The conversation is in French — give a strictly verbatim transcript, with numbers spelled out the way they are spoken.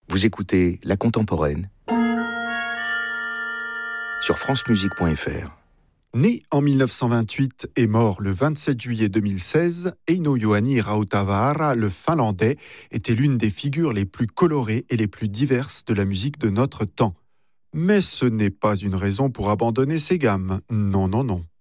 Vous écoutez La Contemporaine sur francemusique point f r. Né en dix-neuf cent vingt-huit et mort le vingt-sept juillet deux mille seize, Eino Juhani Rautavaara, le Finlandais, était l'une des figures les plus colorées et les plus diverses de la musique de notre temps. Mais ce n'est pas une raison pour abandonner ses gammes. Non, non, non.